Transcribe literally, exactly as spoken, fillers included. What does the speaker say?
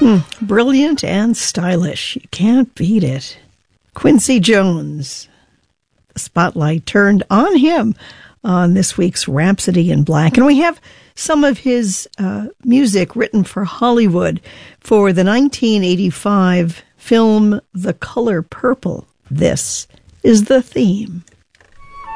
Hmm. Brilliant and stylish. You can't beat it. Quincy Jones. The spotlight turned on him on this week's Rhapsody in Black. And we have some of his uh, music written for Hollywood for the nineteen eighty-five film The Color Purple. This is the theme.